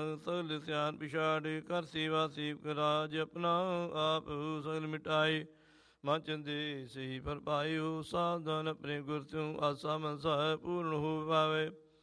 ਸਗਲ ਸਿਆਨ ਪਿਛਾੜ ਕਰ ਸੇਵਾ ਸੇਵ ਕਰਾ ਜਪਨਾ ਆਪ ਸਗਲ ਮਿਟਾਏ ਮਨ ਚੰਦੇ ਸਹੀ ਫਲ ਪਾਇਓ ਸਾਵਧਾਨ ਆਪਣੇ ਗੁਰ ਤਿਉ ਆਸਾ ਮਨਸਾ ਪੂਰਨ ਹੋ ਪਾਵੇ